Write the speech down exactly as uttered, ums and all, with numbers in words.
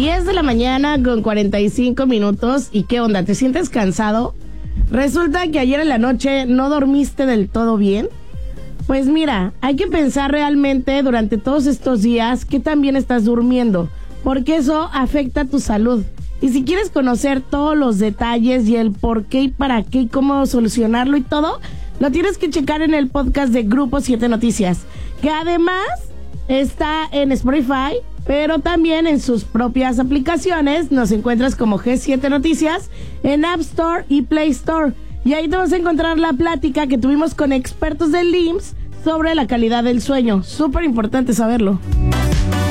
diez de la mañana con cuarenta y cinco minutos. ¿Y qué onda? ¿Te sientes cansado? Resulta que ayer en la noche no dormiste del todo bien. Pues mira, hay que pensar realmente durante todos estos días qué tan bien estás durmiendo, porque eso afecta tu salud. Y si quieres conocer todos los detalles y el por qué y para qué y cómo solucionarlo y todo, lo tienes que checar en el podcast de Grupo siete Noticias, que además está en Spotify, pero también en sus propias aplicaciones. Nos encuentras como G siete Noticias en App Store y Play Store. Y ahí te vas a encontrar la plática que tuvimos con expertos del I M S S sobre la calidad del sueño. Súper importante saberlo.